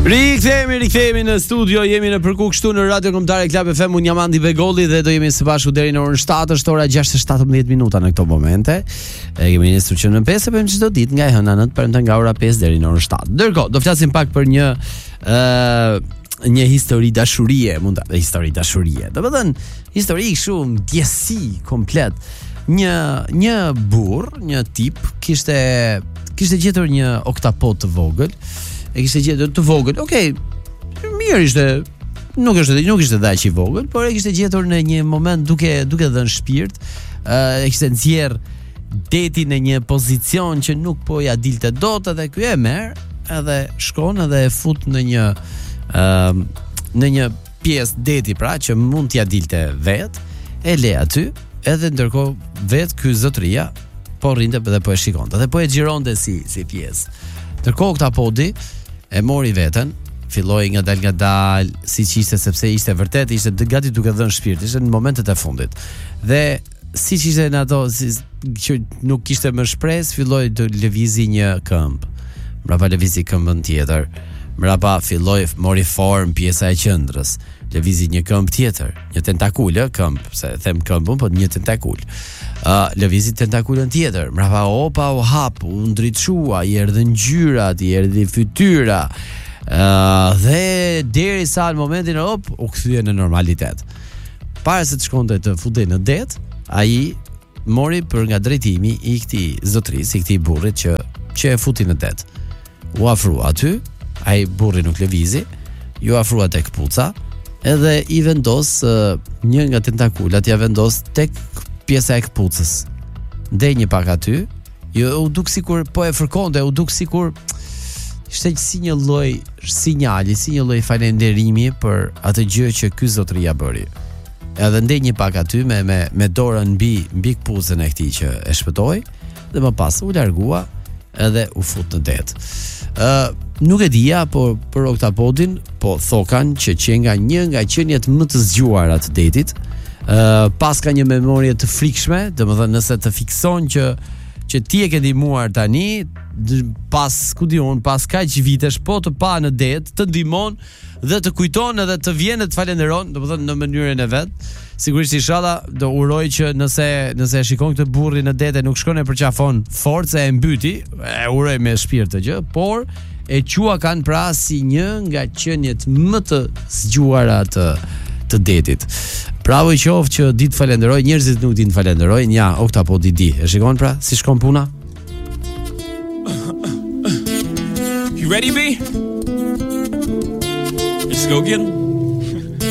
Rikthehemi në studio, jemi në përku kështu në Radio Kombëtare Klab FM. Unë jam Andi Begolli dhe do jemi së bashku deri në orën 7, është ora 6:17 minuta në këto momente. Kemi nisur që në 5 apo çdo ditë nga e hëna 9 premte nga ora 5 deri në orën 7. Ndërkohë, do flasim pak për një histori dashurie, histori dashurie. Domethënë, histori kështu ndjesi komplet. Një burr, një tip kishte gjetur një oktapod të vogël. E kishte gjetur të vogël. Okej. Mirë ishte. Nuk ishte dha që i vogël, por e kishte gjetur në një moment duke dhënë shpirt. E kishte nxjerr detin në një pozicion që nuk po ja dilte dot, edhe ky e merr, edhe shkon edhe e fut në një pjesë deti, pra që mund t'ja dilte vet, e le aty, edhe ndërkohë vet ky zotëria po rrinte dhe po e shikonte, dhe po e xhironte si pjesë. Ndërkohë oktapodi e mori veten, filloi ngadal, siç ishte, sepse ishte vërtet, ishte gati duke dhënë shpirt, ishte në momentet e fundit. Dhe siç ishte në ato që nuk kishte më shpresë, filloi të lëvizi një këmbë. Mbrapa lëvizi këmbën tjetër. Mbrapa mori formë pjesa e qendrës. Lëvizi një këmbë tjetër, një tentakul, këmbë, se them këmbën, po një tentakul. Lëvizi tentakulën tjetër. Mbrapa opa u hap, u ndriçua, i erdhën ngjyrat, i erdhi fytyra. Dhe derisa në momentin u kthye në normalitet. Para se të shkonte të futej në det, ai mori për nga drejtimi i këtij zotërisë, i këtij burrit që e futi në det. U afrua aty, ai burri nuk lëvizi, ju afrua tek kpuca, edhe i vendos një nga tentakulat, ja vendos tek pjesa e kpucës. Ndej një pak aty, u duk sikur po e fërkonte, u duk sikur ishte si një lloj sinjali, si një lloj falënderimi për atë gjë që ky zotëria bëri. Edhe ndej një pak aty me dorën mbi kpucën e këtij që e shpëtoi, dhe më pas u largua edhe u fut në det. Nuk e dija, po për oktapodin, po thokan që nga një nga qeniet më të zgjuara të detit, pas ka një memorie të frikshme, domethënë nëse të fikson që ti e ke ndihmuar tani, pas kaq vitesh, po të pa në det, të ndihmon dhe të kujton edhe të vjen dhe të falenderon, domethënë në mënyrën e vet. Sigurisht inshallah do uroj që nëse e shikon këtë burri në det e nuk shkon e përqafon forcë e mbyti, e uroj me shpirt të gjë, por e qua kanë pra si një nga qeniet më të zgjuara të detit. Bravo i qoftë që di të falenderoj, njerëzit nuk din të falenderojnë, ja, oktapodi di. E shikon pra si shkon puna? You ready, B? Let's go get 'em.